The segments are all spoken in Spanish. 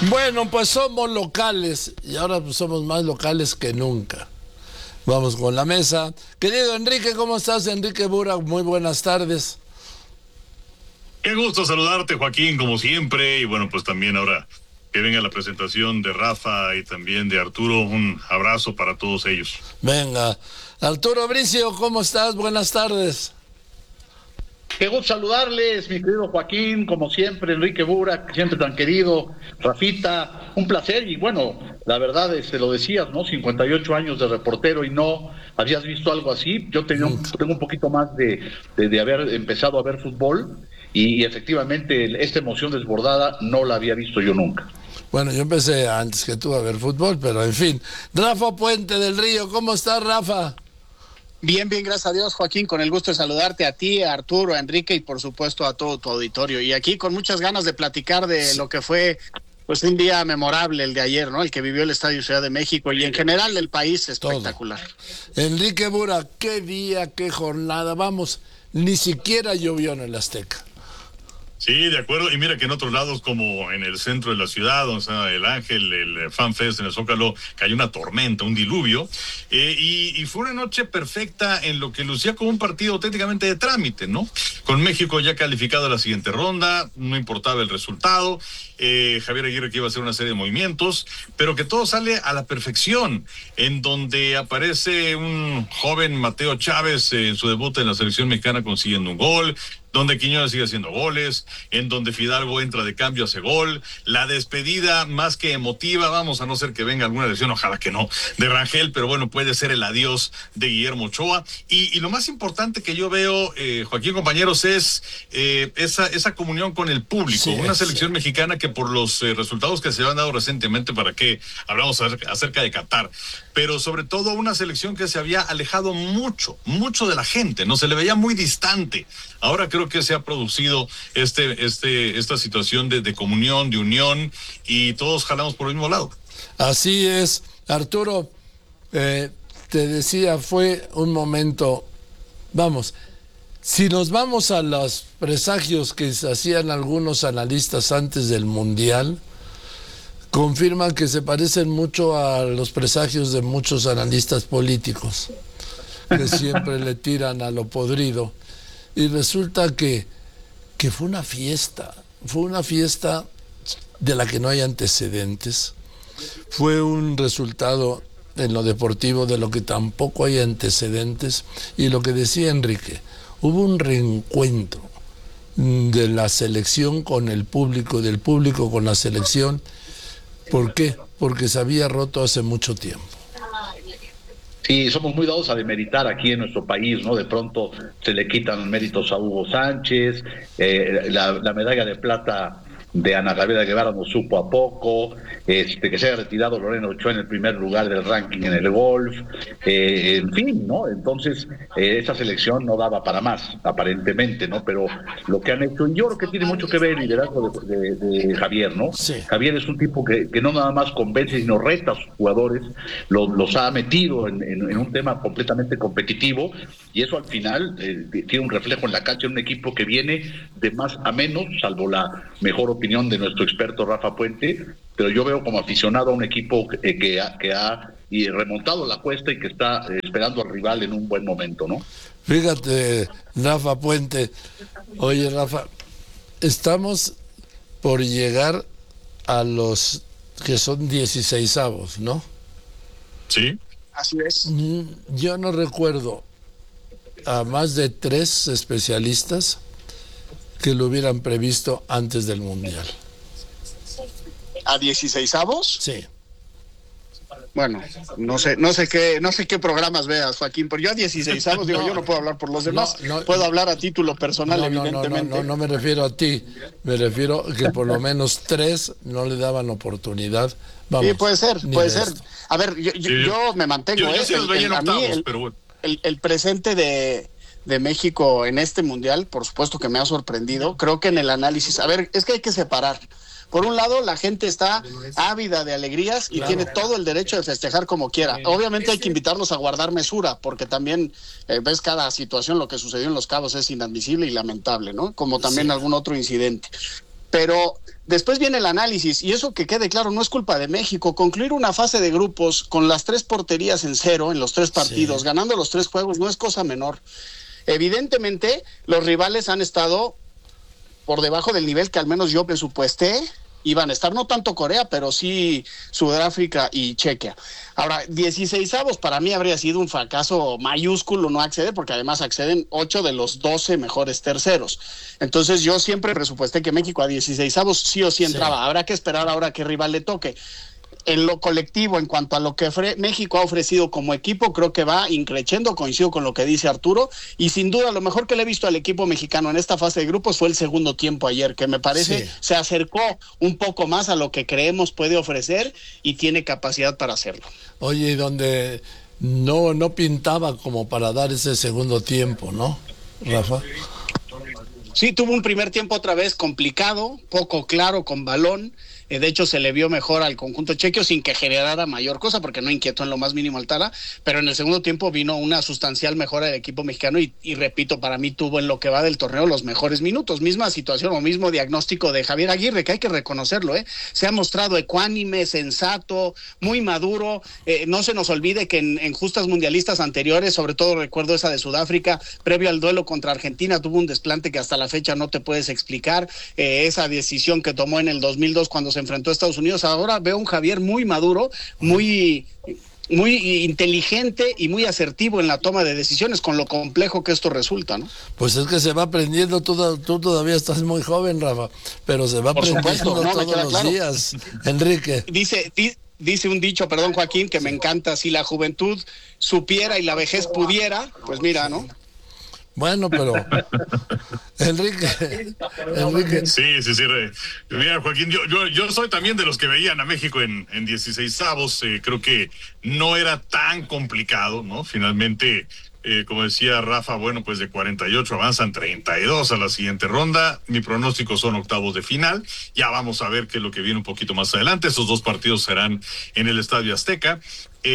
Bueno, pues somos locales y ahora pues somos más locales que nunca. Vamos con la mesa. Querido Enrique, ¿cómo estás? Enrique Burak, muy buenas tardes. Qué gusto saludarte, Joaquín, como siempre. Y bueno, pues también ahora que venga la presentación de Rafa y también de Arturo, un abrazo para todos ellos. Venga. Arturo Bricio, ¿cómo estás? Buenas tardes. Qué gusto saludarles, mi querido Joaquín, como siempre, Enrique Burak, siempre tan querido, Rafita, un placer. Y bueno, la verdad, lo decías, ¿no? 58 años de reportero y no habías visto algo así. Yo tengo un poquito más de haber empezado a ver fútbol y efectivamente esta emoción desbordada no la había visto yo nunca. Bueno, yo empecé antes que tú a ver fútbol, pero en fin. Rafa Puente del Río, ¿cómo estás, Rafa? Bien, gracias a Dios, Joaquín, con el gusto de saludarte a ti, a Arturo, a Enrique y por supuesto a todo tu auditorio. Y aquí con muchas ganas de platicar de lo que fue pues un día memorable el de ayer, ¿no? El que vivió el Estadio Ciudad de México y en general el país espectacular. Todo. Enrique Burak, qué día, qué jornada, vamos, ni siquiera llovió en el Azteca. Sí, de acuerdo. Y mira que en otros lados, como en el centro de la ciudad, o sea, el Ángel, el Fan Fest en el Zócalo, cayó una tormenta, un diluvio. Y fue una noche perfecta en lo que lucía como un partido auténticamente de trámite, ¿no? Con México ya calificado a la siguiente ronda, no importaba el resultado. Javier Aguirre que iba a hacer una serie de movimientos, pero que todo sale a la perfección, en donde aparece un joven Mateo Chávez en su debut en la selección mexicana consiguiendo un gol, donde Quiñones sigue haciendo goles, en donde Fidalgo entra de cambio, hace gol, la despedida más que emotiva, vamos, a no ser que venga alguna lesión, ojalá que no, de Rangel, pero bueno, puede ser el adiós de Guillermo Ochoa, y lo más importante que yo veo, Joaquín, compañeros, es esa comunión con el público, una selección mexicana que por los resultados que se han dado recientemente, para que hablamos acerca de Qatar, pero sobre todo una selección que se había alejado mucho de la gente, no se le veía muy distante. Ahora creo que se ha producido esta situación de comunión, de unión, y todos jalamos por el mismo lado. Así es, Arturo, te decía, fue un momento, vamos, si nos vamos a los presagios que hacían algunos analistas antes del Mundial, confirman que se parecen mucho a los presagios de muchos analistas políticos, que siempre le tiran a lo podrido. Y resulta que fue una fiesta de la que no hay antecedentes. Fue un resultado en lo deportivo de lo que tampoco hay antecedentes. Y lo que decía Enrique, hubo un reencuentro de la selección con el público, del público con la selección. ¿Por qué? Porque se había roto hace mucho tiempo. Sí, somos muy dados a demeritar aquí en nuestro país, ¿no? De pronto se le quitan méritos a Hugo Sánchez, la medalla de plata de Ana Gabriela Guevara nos supo a poco, que se haya retirado Lorena Ochoa en el primer lugar del ranking en el golf, en fin, ¿no? Entonces, esa selección no daba para más, aparentemente, ¿no? Pero lo que han hecho, y yo creo que tiene mucho que ver el liderazgo de Javier, ¿no? Sí. Javier es un tipo que no nada más convence, sino reta a sus jugadores, los ha metido en un tema completamente competitivo, y eso al final tiene un reflejo en la cancha en un equipo que viene de más a menos, salvo la mejor opinión de nuestro experto Rafa Puente, pero yo veo como aficionado a un equipo que ha remontado la cuesta y que está esperando al rival en un buen momento, ¿no? Fíjate, Rafa Puente, oye Rafa, estamos por llegar a los que son 16avos, ¿no? Sí. Así es. Yo no recuerdo a más de 3 especialistas que lo hubieran previsto antes del Mundial. ¿A 16avos? Sí. Bueno, no sé qué programas veas, Joaquín, pero yo a 16avos digo, yo no puedo hablar por los demás, puedo hablar a título personal, evidentemente. No me refiero a ti, me refiero que por lo menos 3 no le daban oportunidad. Vamos, sí, puede ser. Esto. A ver, yo me mantengo. Yo sí los veía en octavos, pero bueno. El presente de México en este mundial, por supuesto que me ha sorprendido. Creo que en el análisis, a ver, es que hay que separar. Por un lado, la gente está ávida de alegrías y tiene todo el derecho de festejar como quiera. Obviamente hay que invitarlos a guardar mesura, porque también ves cada situación, lo que sucedió en Los Cabos es inadmisible y lamentable, ¿no? Como también algún otro incidente. Pero después viene el análisis, y eso que quede claro, no es culpa de México. Concluir una fase de grupos con las 3 porterías en 0 en los 3 partidos, ganando los 3 juegos, no es cosa menor. Evidentemente, los rivales han estado por debajo del nivel que al menos yo presupuesté iban a estar, no tanto Corea, pero sí Sudáfrica y Chequia. Ahora, 16avos para mí habría sido un fracaso mayúsculo no acceder, porque además acceden 8 de los 12 mejores terceros. Entonces yo siempre presupuesté que México a 16avos sí o sí entraba. Sí. Habrá que esperar ahora qué rival le toque. En lo colectivo, en cuanto a lo que México ha ofrecido como equipo, creo que va increciendo, coincido con lo que dice Arturo, y sin duda lo mejor que le he visto al equipo mexicano en esta fase de grupos fue el segundo tiempo ayer, que me parece se acercó un poco más a lo que creemos puede ofrecer y tiene capacidad para hacerlo. Oye, y donde no pintaba como para dar ese segundo tiempo, ¿no, Rafa? Sí, tuvo un primer tiempo otra vez complicado, poco claro con balón. De hecho, se le vio mejor al conjunto chequio sin que generara mayor cosa, porque no inquietó en lo más mínimo al Tala, pero en el segundo tiempo vino una sustancial mejora del equipo mexicano y repito, para mí tuvo en lo que va del torneo los mejores minutos. Misma situación o mismo diagnóstico de Javier Aguirre, que hay que reconocerlo, se ha mostrado ecuánime, sensato, muy maduro. No se nos olvide que en justas mundialistas anteriores, sobre todo recuerdo esa de Sudáfrica, previo al duelo contra Argentina, tuvo un desplante que hasta la fecha no te puedes explicar. Esa decisión que tomó en el 2002 cuando se enfrentó a Estados Unidos. Ahora veo un Javier muy maduro, muy inteligente y muy asertivo en la toma de decisiones, con lo complejo que esto resulta, ¿no? Pues es que se va aprendiendo, tú todavía estás muy joven, Rafa, pero se va aprendiendo todos los días, Enrique. Dice un dicho, perdón Joaquín, que me encanta: si la juventud supiera y la vejez pudiera, pues mira, ¿no? Bueno, pero Enrique. Sí. Mira, Joaquín, yo soy también de los que veían a México en 16avos. Creo que no era tan complicado, ¿no? Finalmente, como decía Rafa, bueno, pues de 48 avanzan 32 a la siguiente ronda. Mi pronóstico son octavos de final. Ya vamos a ver qué es lo que viene un poquito más adelante. Esos 2 partidos serán en el Estadio Azteca.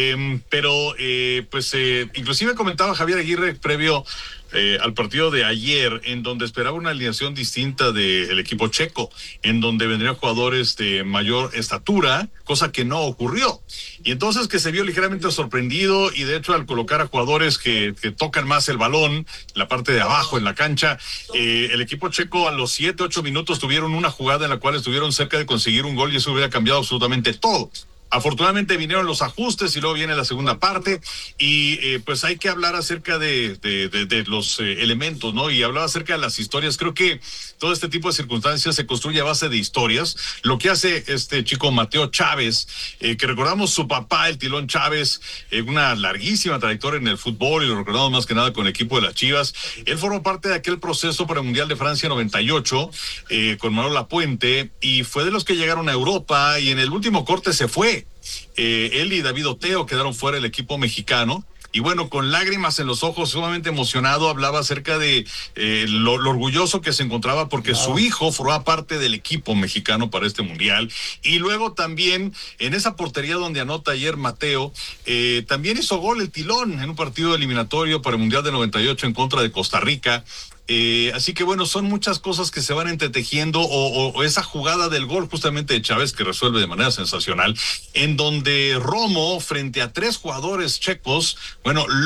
Inclusive comentaba Javier Aguirre previo al partido de ayer, en donde esperaba una alineación distinta del equipo checo, en donde vendrían jugadores de mayor estatura, cosa que no ocurrió. Y entonces que se vio ligeramente sorprendido, y de hecho al colocar a jugadores que tocan más el balón, la parte de abajo en la cancha, el equipo checo a los 7-8 minutos tuvieron una jugada en la cual estuvieron cerca de conseguir un gol, y eso hubiera cambiado absolutamente todo. Afortunadamente vinieron los ajustes y luego viene la segunda parte, y pues hay que hablar acerca de los elementos, ¿no? Y hablaba acerca de las historias. Creo que todo este tipo de circunstancias se construye a base de historias. Lo que hace este chico Mateo Chávez, que recordamos su papá, el Tilón Chávez, una larguísima trayectoria en el fútbol, y lo recordamos más que nada con el equipo de las Chivas. Él formó parte de aquel proceso para el Mundial de Francia 98, con Manuel Lapuente, y fue de los que llegaron a Europa, y en el último corte se fue. Él y David Oteo quedaron fuera del equipo mexicano, y bueno, con lágrimas en los ojos, sumamente emocionado, hablaba acerca de lo orgulloso que se encontraba porque su hijo formaba parte del equipo mexicano para este mundial. Y luego también en esa portería donde anota ayer Mateo, también hizo gol el Tilón en un partido eliminatorio para el Mundial de 98 en contra de Costa Rica. Así que bueno, son muchas cosas que se van entretejiendo, o esa jugada del gol justamente de Chávez, que resuelve de manera sensacional, en donde Romo, frente a 3 jugadores checos, bueno,